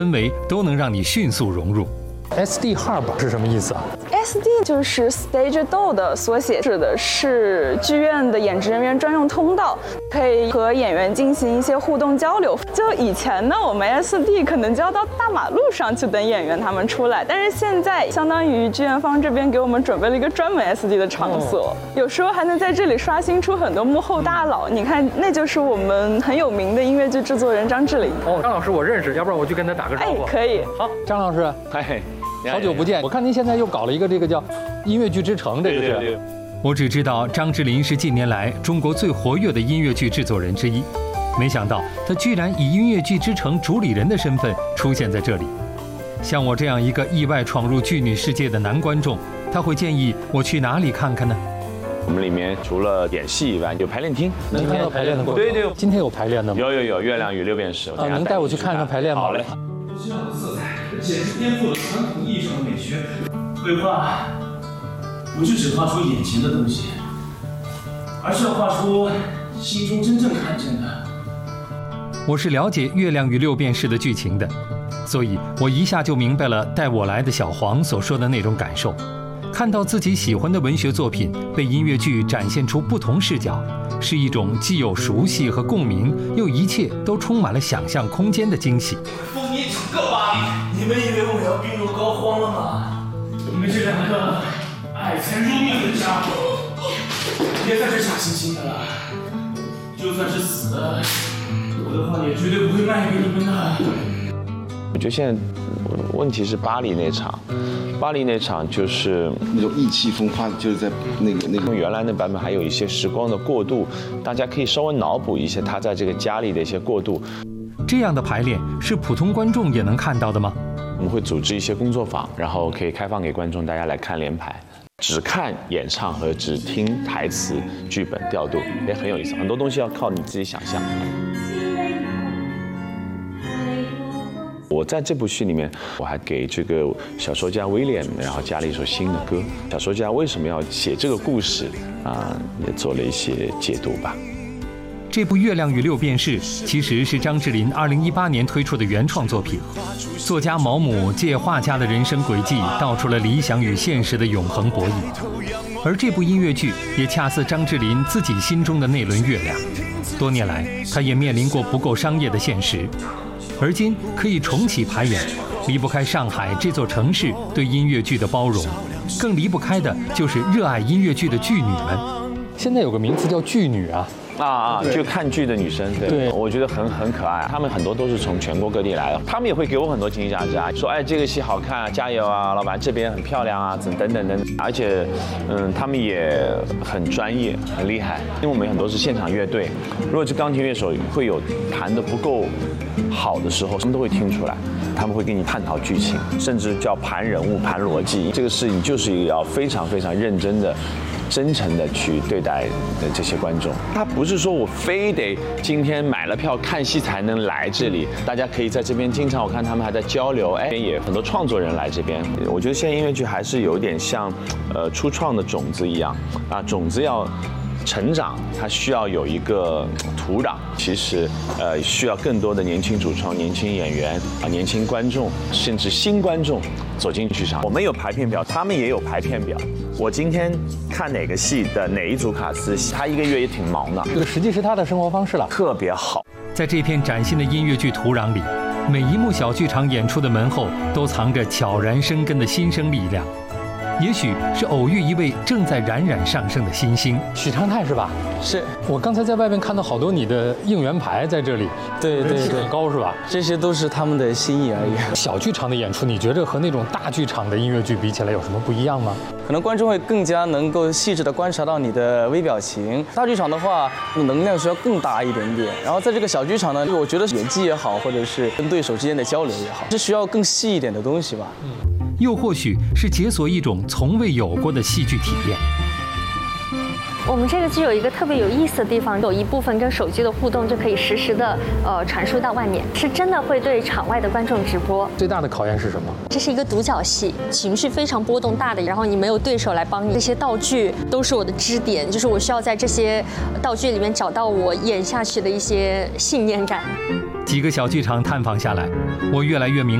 氛围都能让你迅速融入。 SD Hub 是什么意思啊 SD 就是 Stage Door 的缩写，指的是剧院的演职人员专用通道，可以和演员进行一些互动交流。就以前呢，我们 SD 可能就要到大马路上去等演员他们出来，但是现在相当于剧院方这边给我们准备了一个专门 SD 的场所，有时候还能在这里刷新出很多幕后大佬。你看，那就是我们很有名的音乐剧制作人张智霖。 张老师我认识，要不然我去跟他打个招呼。 可以。 好，张老师，好久不见，我看您现在又搞了一个这个叫音乐剧之城，这个是。 对。我只知道张智霖是近年来中国最活跃的音乐剧制作人之一，没想到他居然以音乐剧之城主理人的身份出现在这里。像我这样一个意外闯入剧女世界的男观众，他会建议我去哪里看看呢？ 我们里面除了演戏以外，有排练厅， 能看到排练的过程。 对，今天有排练的吗？ 有，月亮与六便士。 能带我去看看排练吗？ 好嘞。 这样的色彩显示颠覆了传统意义上的美学。绘画不是只画出眼前的东西，而是要画出心中真正看见的。 我是了解《月亮与六便士》的剧情的，所以我一下就明白了带我来的小黄所说的那种感受。看到自己喜欢的文学作品被音乐剧展现出不同视角，是一种既有熟悉和共鸣，又一切都充满了想象空间的惊喜。 烽烟整个巴黎，你们以为我们要病入膏肓了吗？你们这两个爱财如命的家伙，别在这傻惺惺的了。就算是死了，我的话也绝对不会卖给你们的。 我觉得现在问题是巴黎那场就是那种意气风发，就是在那个原来那版本还有一些时光的过渡，大家可以稍微脑补一些他在这个家里的一些过渡。 这样的排练是普通观众也能看到的吗？ 我们会组织一些工作坊，然后可以开放给观众大家来看连排，只看演唱和只听台词、剧本调度也很有意思。很多东西要靠你自己想象。我在这部戏里面，我还给这个小说家威廉，然后加了一首新的歌。小说家为什么要写这个故事也做了一些解读吧。 这部《月亮与六便士》其实是张智霖2018年推出的原创作品。作家毛姆借画家的人生轨迹，道出了理想与现实的永恒博弈。而这部音乐剧也恰似张智霖自己心中的那轮月亮。多年来，他也面临过不够商业的现实。而今可以重启排演，离不开上海这座城市对音乐剧的包容，更离不开的就是热爱音乐剧的剧女们。 现在有个名词叫剧女啊。 就看剧的女生，对，我觉得很可爱。她们很多都是从全国各地来的，她们也会给我很多惊喜价值说，这个戏好看啊，加油啊，老板这边很漂亮啊，等等。而且，她们也很专业，很厉害。因为我们很多是现场乐队，如果是钢琴乐手会有弹得不够好的时候，他们都会听出来。他们会跟你探讨剧情，甚至叫盘人物、盘逻辑。这个事情就是一个要非常非常认真的。真诚的去对待的这些观众，他不是说我非得今天买了票看戏才能来这里，大家可以在这边经常我看他们还在交流，也很多创作人来这边。我觉得现在音乐剧还是有点像初创的种子一样种子要成长，它需要有一个土壤。其实需要更多的年轻主创、年轻演员年轻观众，甚至新观众走进剧场。我们有排片表，他们也有排片表。我今天看哪个戏的哪一组卡司，他一个月也挺忙的。 这个实际是他的生活方式了， 特别好。 在这片崭新的音乐剧土壤里，每一幕小剧场演出的门后都藏着悄然生根的新生力量。也许是偶遇一位正在冉冉上升的新星， 许昌泰是吧？ 是我刚才在外面看到好多你的应援牌在这里， 对， 很高是吧？ 这些都是他们的心意而已。 小剧场的演出，你觉着和那种大剧场的音乐剧比起来有什么不一样吗？ 可能观众会更加能够细致地观察到你的微表情。大剧场的话，能量需要更大一点点。然后在这个小剧场呢，我觉得演技也好，或者是跟对手之间的交流也好，是需要更细一点的东西吧。 又或许是解锁一种从未有过的戏剧体验。 我们这个剧有一个特别有意思的地方，有一部分跟手机的互动就可以实时的传输到外面，是真的会对场外的观众直播。 最大的考验是什么？ 这是一个独角戏，情绪非常波动大的，然后你没有对手来帮你，这些道具都是我的支点，就是我需要在这些道具里面找到我演下去的一些信念感。 几个小剧场探访下来，我越来越明